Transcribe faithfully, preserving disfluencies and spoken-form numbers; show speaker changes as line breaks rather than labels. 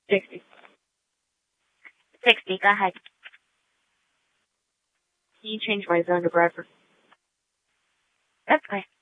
sixty.
sixty, go ahead.
Can you change my zone to Bradford?
That's okay.